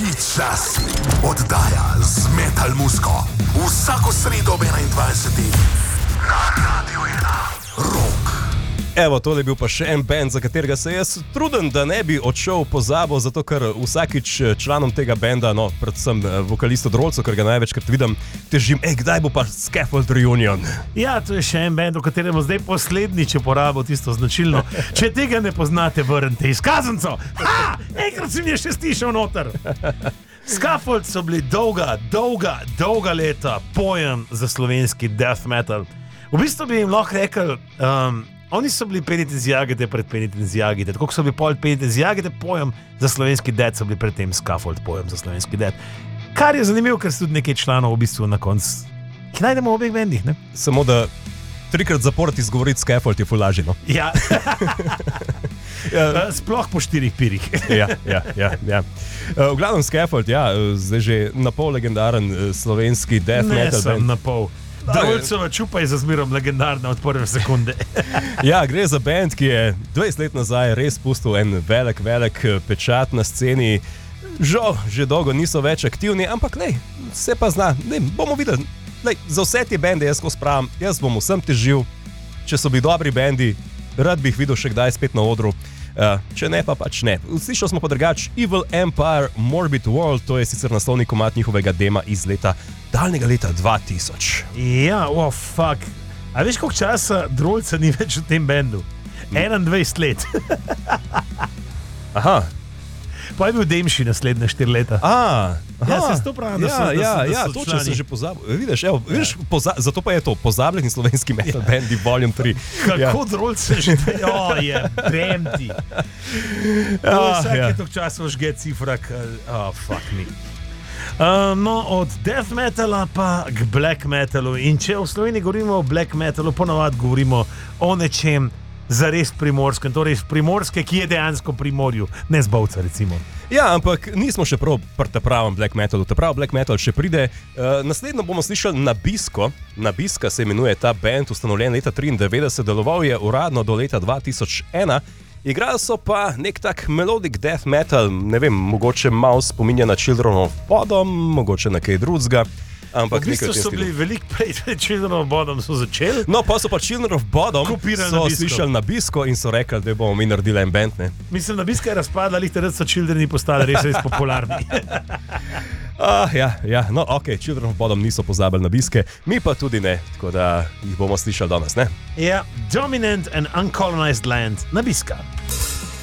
Čas, oddaja z Metal Musko. Vsako sredo ob 21. na Radio 1. Rock. Evo, tole je bil pa še en band, za katerega se jaz trudim, da ne bi odšel v pozabo, zato ker vsakič članom tega benda, no, predvsem vokalistu Drolcu, ker ga največkrat vidim, težim, kdaj bo pa Scaffold Reunion? Ja, to je še en band, v katerem zdaj poslednjič uporabo tisto značilno. Če tega ne poznate, vrnite izkaznico. Ha! Enkrat si mi je še stišal noter. Scaffold so bili dolga leta pojem za slovenski death metal. V bistvu bi jim lahko rekel, oni so bili Penitence Jagete pred Penitence Jagete, tako so bili pol Penitence Jagete pojem za slovenski death, so bili predtem Scaffold pojem za slovenski death. Kar je zanimivo, ker so tudi nekaj članov v bistvu na koncu, ki najdemo v obeh bendih, ne? Samo da 3krat zapored izgovoriti Scaffold je ful lažje, no. Ja. Sploh po 4 pirih. Ja. V glavnem Scaffold, ja, zdaj že napol legendaren slovenski death metal band. Ne sem napol. Drolcova čupa je za zmerom legendarna od prve sekunde. Ja, gre za band, ki je 20 let nazaj res pustil en velik pečat na sceni. Žal, že dolgo niso več aktivni, ampak lej, se pa zna, lej, bomo videli. Lej, za vse te bende jaz ko spravim, jaz bom vsem težil. Če so bili dobri bendi, rad bi jih videl še kdaj spet na odru. Če ne, pa pač ne. Slišali smo pa drugač Evil Empire Morbid World, to je sicer naslovni komad njihovega dema iz daljnega leta 2000. Ja, fuck. A veš, koliko časa Drolca ni več v tem bendu? 21 let. Aha. Pa je bil Demši naslednje 4 leta. Ja, se to pravi, da so točno sem že pozabil. Vidiš, evo, zato pa je to pozabljeni slovenski metal bandi Volume 3. Kako Drolc se že je, bremti. Vsake tog časa žge cifra, fuck me. No, od death metala pa k black metalu. In če v Sloveniji govorimo o black metalu, ponavadi govorimo o nečem zares primorskem, torej primorske, ki je dejansko pri morju, ne z Bovca recimo. Ja, ampak nismo še prav pri pravem black metalu. Prav black metal še pride. Naslednjo bomo slišali Nabisko. Nabiska se imenuje ta band, ustanovljen leta 1993, deloval je uradno do leta 2001. Igrali so pa nek tak melodic death metal, ne vem, mogoče malo spominja na Children of Bodom, mogoče na kaj drugega. Ampak v bistvu so bili veliko prej, Children of Bodom so začeli. No, pa so pa Children of Bodom so slišali Nabisko in so rekli, da bomo mi naredili en band, ne? Mislim, Nabiska je razpadla, lih teret so Childreni postali res popularni. Ja, no, ok, Children of Bodom niso pozabili Nabiske, mi pa tudi ne, tako da jih bomo slišali danes, ne? Ja, Dominant and Uncolonized Land, Nabiska.